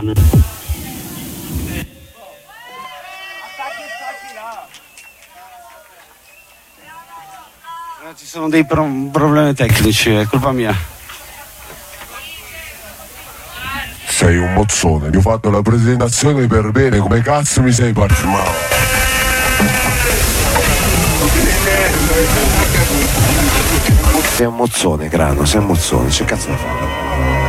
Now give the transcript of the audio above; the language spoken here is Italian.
Ci sono dei problemi tecnici, è colpa mia. Sei un mozzone, ti ho fatto la presentazione per bene, come cazzo mi sei partimato? Sei un mozzone, Grano, sei un mozzone, c'è cazzo da fare?